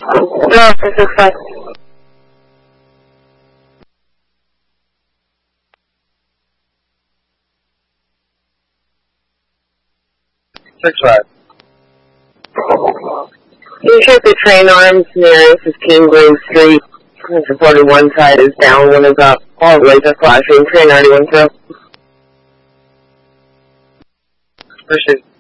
No, this is fine. 6-5. You check the train arms near 15 Green Street. It's reported one side is down, one is up. All the lights are flashing. Train 91 through. Appreciate it.